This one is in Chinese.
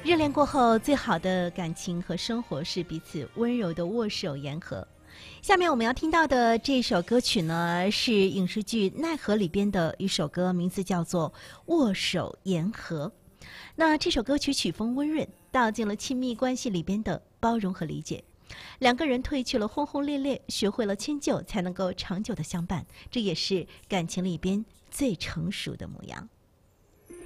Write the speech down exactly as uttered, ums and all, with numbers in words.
热恋过后，最好的感情和生活是彼此温柔的握手言和。下面我们要听到的这首歌曲呢，是影视剧《奈何》里边的一首歌，名字叫做《握手言和》。那这首歌曲曲风温润，道尽了亲密关系里边的包容和理解。两个人褪去了轰轰烈烈，学会了迁就，才能够长久的相伴。这也是感情里边最成熟的模样。